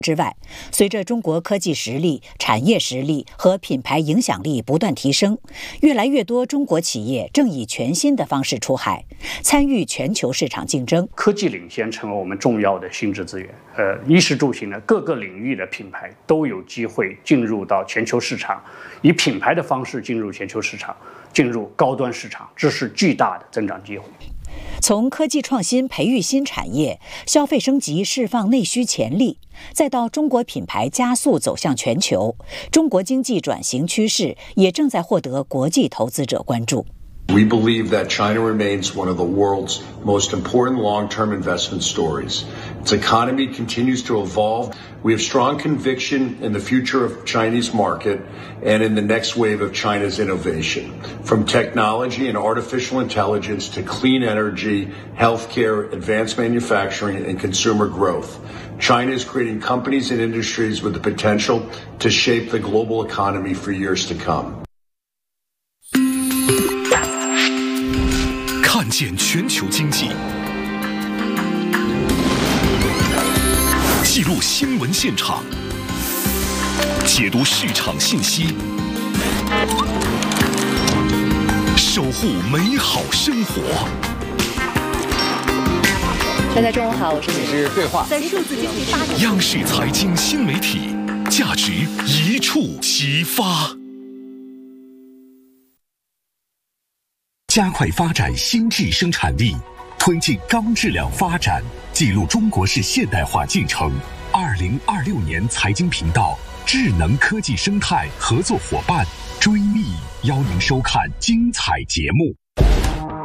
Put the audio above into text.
之外，随着中国科技实力、产业实力和品牌影响力不断提升，越来越多中国企业正以全新的方式出海，参与全球市场竞争。 科技领先成为我们重要的心智资源。衣食住行的各个领域的品牌都有机会进入到全球市场，以品牌的方式进入全球市场，进入高端市场，这是巨大的增长机会。 从科技创新培育新产业，消费升级释放内需潜力，再到中国品牌加速走向全球，中国经济转型趋势也正在获得国际投资者关注。 We believe that China remains one of the world's most important long-term investment stories. Its economy continues to evolve. We have strong conviction in the future of Chinese market and in the next wave of China's innovation. From technology and artificial intelligence to clean energy, healthcare, advanced manufacturing, and consumer growth, China is creating companies and industries with the potential to shape the global economy for years to come. 看见全球经济，记录新闻现场，解读市场信息，守护美好生活。 大家中午好，我是这是对话， 在数字经济发展。 央视财经新媒体，价值一触即发。加快发展新质生产力，推进高质量发展，记录中国式现代化进程。2026年财经频道智能科技生态合作伙伴追觅，邀您收看精彩节目。